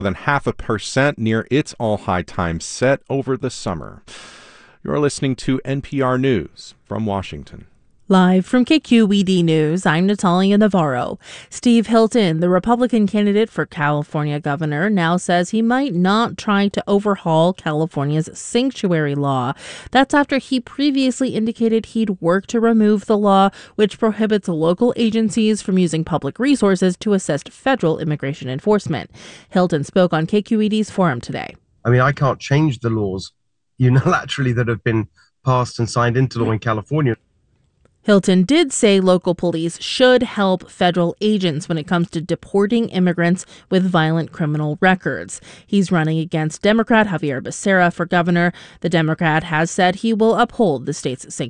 than 0.5% near its all-high time set over the summer. You're listening to NPR News from Washington. Live from KQED News, I'm Natalia Navarro. Steve Hilton, the Republican candidate for California governor, now says he might not try to overhaul California's sanctuary law. That's after he previously indicated he'd work to remove the law, which prohibits local agencies from using public resources to assist federal immigration enforcement. Hilton spoke on KQED's Forum today. I can't change the laws unilaterally that have been passed and signed into law in California. Hilton did say local police should help federal agents when it comes to deporting immigrants with violent criminal records. He's running against Democrat Xavier Becerra for governor. The Democrat has said he will uphold the state's